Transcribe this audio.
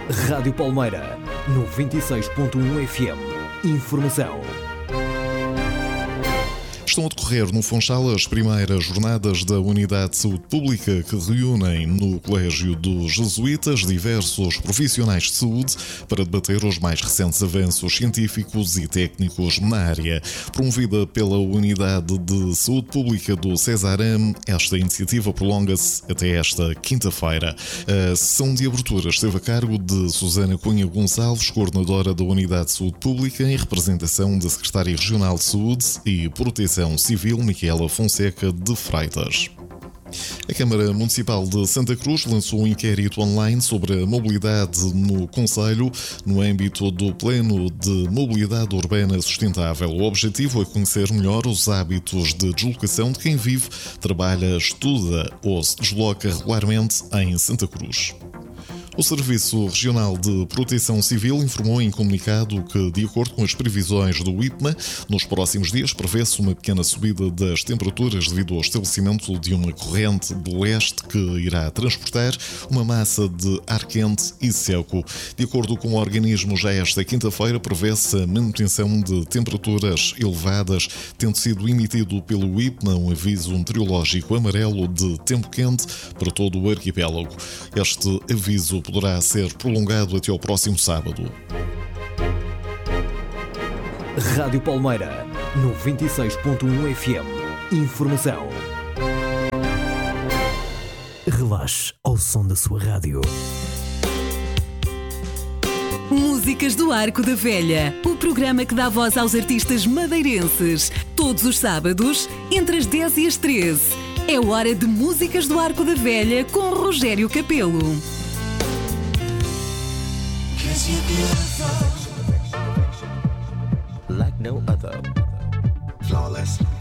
Rádio Palmeira, 96.1 FM. Informação. Estão a decorrer no Funchal as primeiras jornadas da Unidade de Saúde Pública que reúnem no Colégio dos Jesuítas diversos profissionais de saúde para debater os mais recentes avanços científicos e técnicos na área. Promovida pela Unidade de Saúde Pública do Cesaram, esta iniciativa prolonga-se até esta quinta-feira. A sessão de abertura esteve a cargo de Susana Cunha Gonçalves, coordenadora da Unidade de Saúde Pública, em representação da Secretária Regional de Saúde e Proteção Civil, Micaela Fonseca de Freitas. A Câmara Municipal de Santa Cruz lançou um inquérito online sobre a mobilidade no concelho no âmbito do Plano de Mobilidade Urbana Sustentável. O objetivo é conhecer melhor os hábitos de deslocação de quem vive, trabalha, estuda ou se desloca regularmente em Santa Cruz. O Serviço Regional de Proteção Civil informou em comunicado que, de acordo com as previsões do IPMA, nos próximos dias prevê-se uma pequena subida das temperaturas devido ao estabelecimento de uma corrente de leste que irá transportar uma massa de ar quente e seco. De acordo com o organismo, já esta quinta-feira prevê-se a manutenção de temperaturas elevadas, tendo sido emitido pelo IPMA um aviso meteorológico amarelo de tempo quente para todo o arquipélago. Este aviso poderá ser prolongado até ao próximo sábado. Rádio Palmeira, 96.1 FM. Informação. Relaxe ao som da sua rádio. Músicas do Arco da Velha, o programa que dá voz aos artistas madeirenses. Todos os sábados, entre as 10 e as 13. É hora de Músicas do Arco da Velha com Rogério Capelo. Like no other. Flawless.